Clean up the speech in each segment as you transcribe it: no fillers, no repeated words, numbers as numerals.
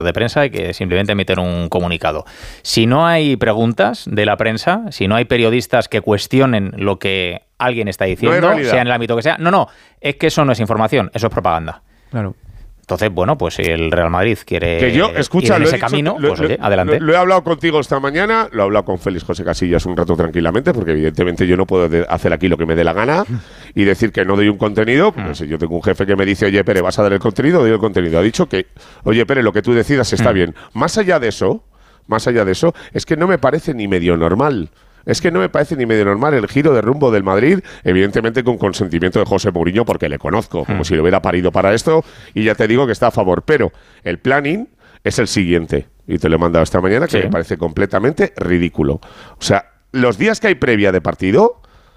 de prensa y que simplemente emiten un comunicado. Si no hay preguntas de la prensa, si no hay periodistas que cuestionen lo que alguien está diciendo, sea en el ámbito que sea, no, es que eso no es información, eso es propaganda. Claro. Entonces, bueno, pues si el Real Madrid quiere que yo, escucha, ir en ese camino, pues oye, adelante. Lo he hablado contigo esta mañana, lo he hablado con Félix José Casillas un rato tranquilamente, porque evidentemente yo no puedo hacer aquí lo que me dé la gana y decir que no doy un contenido. Pues si yo tengo un jefe que me dice, oye, Pere, ¿vas a dar el contenido? Doy el contenido. Ha dicho que, oye, Pere, lo que tú decidas está bien. Más allá de eso, es que no me parece ni medio normal. Es que no me parece ni medio normal el giro de rumbo del Madrid, evidentemente con consentimiento de José Mourinho, porque le conozco, como si lo hubiera parido para esto, y ya te digo que está a favor. Pero el planning es el siguiente, y te lo he mandado esta mañana, que me parece completamente ridículo. O sea, los días que hay previa de partido,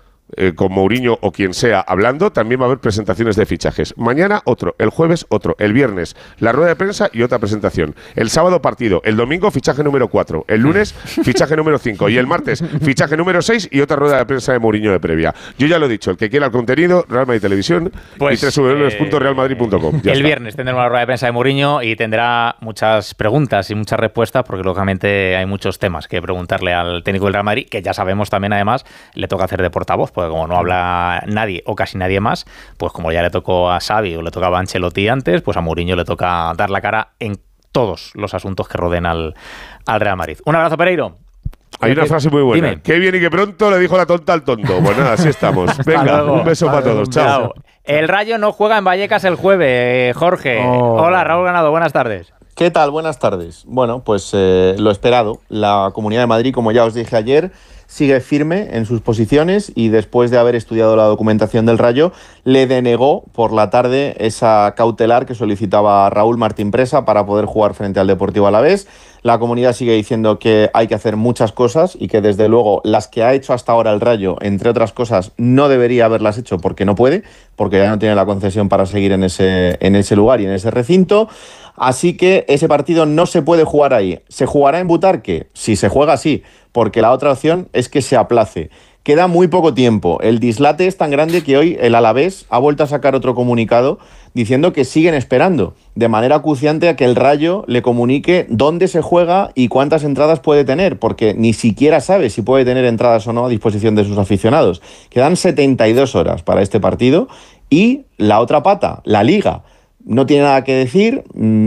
con Mourinho o quien sea hablando, también va a haber presentaciones de fichajes. Mañana otro, el jueves otro, el viernes la rueda de prensa y otra presentación. El sábado partido, el domingo fichaje número 4, el lunes fichaje número 5 y el martes fichaje número 6 y otra rueda de prensa de Mourinho de previa. Yo ya lo he dicho, el que quiera el contenido, Real Madrid Televisión pues, y www.realmadrid.com. El viernes tendremos una rueda de prensa de Mourinho y tendrá muchas preguntas y muchas respuestas, porque lógicamente hay muchos temas que preguntarle al técnico del Real Madrid, que ya sabemos también además le toca hacer de portavoz, porque como no habla nadie o casi nadie más, pues como ya le tocó a Xavi o le tocaba a Ancelotti antes, pues a Mourinho le toca dar la cara en todos los asuntos que rodeen al Real Madrid. Un abrazo, Pereiro. Hay una frase muy buena. Dime. Qué bien y qué pronto le dijo la tonta al tonto. Pues nada, así estamos. Venga, un beso para todos. Chao. El Rayo no juega en Vallecas el jueves, Jorge. Hola, Raúl Ganado, buenas tardes. ¿Qué tal? Buenas tardes. Bueno, pues lo esperado. La Comunidad de Madrid, como ya os dije ayer, sigue firme en sus posiciones y después de haber estudiado la documentación del Rayo, le denegó por la tarde esa cautelar que solicitaba Raúl Martín Presa para poder jugar frente al Deportivo Alavés. La comunidad sigue diciendo que hay que hacer muchas cosas y que desde luego las que ha hecho hasta ahora el Rayo, entre otras cosas, no debería haberlas hecho porque no puede, porque ya no tiene la concesión para seguir en ese lugar y en ese recinto. Así que ese partido no se puede jugar ahí. ¿Se jugará en Butarque? Si se juega, sí, porque la otra opción es que se aplace. Queda muy poco tiempo. El dislate es tan grande que hoy el Alavés ha vuelto a sacar otro comunicado diciendo que siguen esperando de manera acuciante a que el Rayo le comunique dónde se juega y cuántas entradas puede tener, porque ni siquiera sabe si puede tener entradas o no a disposición de sus aficionados. Quedan 72 horas para este partido y la otra pata, la Liga, no tiene nada que decir,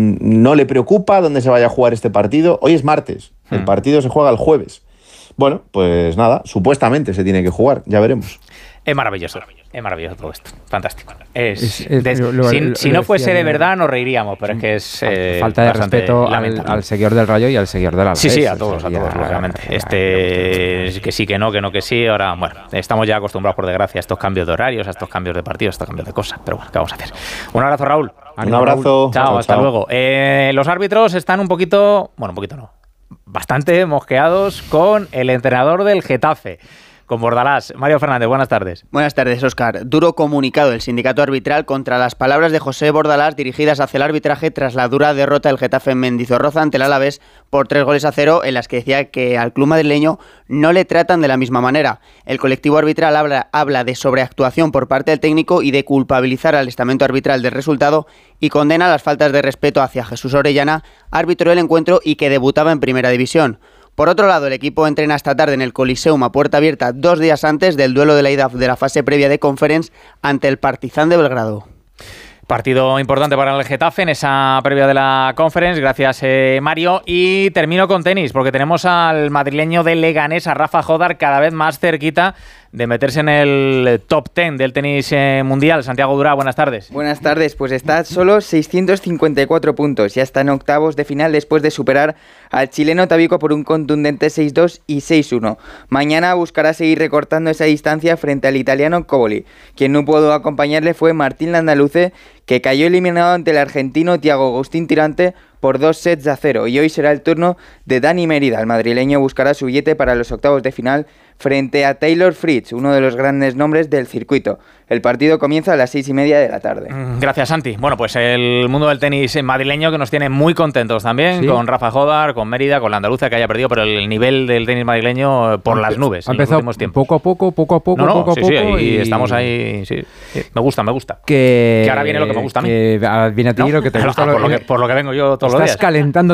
no le preocupa dónde se vaya a jugar este partido. Hoy es martes, el partido se juega el jueves. Bueno, pues nada, supuestamente se tiene que jugar, ya veremos. Es maravilloso todo esto, fantástico. Si no fuese de verdad nos reiríamos, pero es que es falta de respeto al seguidor del Rayo y al seguidor del Alavés. Sí, a todos, lógicamente. Que sí, que no, que sí. Ahora, bueno, estamos ya acostumbrados, por desgracia, a estos cambios de horarios, a estos cambios de partidos, a estos cambios de cosas. Pero bueno, ¿qué vamos a hacer? Un abrazo, Raúl. Un abrazo. Chao, hasta luego. Los árbitros están un poquito no, bastante mosqueados con el entrenador del Getafe, con Bordalás. Mario Fernández, buenas tardes. Buenas tardes, Óscar. Duro comunicado del sindicato arbitral contra las palabras de José Bordalás dirigidas hacia el arbitraje tras la dura derrota del Getafe en Mendizorroza ante el Alavés por 3-0, en las que decía que al club madrileño no le tratan de la misma manera. El colectivo arbitral habla de sobreactuación por parte del técnico y de culpabilizar al estamento arbitral del resultado y condena las faltas de respeto hacia Jesús Orellana, árbitro del encuentro y que debutaba en Primera División. Por otro lado, el equipo entrena esta tarde en el Coliseum a puerta abierta 2 días antes del duelo de la ida de la fase previa de Conference ante el Partizan de Belgrado. Partido importante para el Getafe en esa previa de la Conference. Gracias, Mario. Y termino con tenis, porque tenemos al madrileño de Leganés, a Rafa Jodar, cada vez más cerquita de meterse en el top 10 del tenis mundial. Santiago Durá, buenas tardes. Buenas tardes, pues está a solo 654 puntos. Ya está en octavos de final después de superar al chileno Tabico por un contundente 6-2 y 6-1. Mañana buscará seguir recortando esa distancia frente al italiano Coboli. Quien no pudo acompañarle fue Martín Landaluce, que cayó eliminado ante el argentino Thiago Agustín Tirante por 2-0. Y hoy será el turno de Dani Mérida. El madrileño buscará su billete para los octavos de final frente a Taylor Fritz, uno de los grandes nombres del circuito. El partido comienza a las 6:30 de la tarde. Gracias, Santi. Bueno, pues el mundo del tenis madrileño que nos tiene muy contentos también, ¿sí? Con Rafa Jodar, con Mérida, con Landaluce, que haya perdido, pero el nivel del tenis madrileño por las nubes. Ha empezado poco a poco, y estamos ahí. Sí. Me gusta. Que ahora viene lo que me gusta a mí. Que viene a ti lo que te gusta. Por lo que vengo yo todos los días. Estás calentando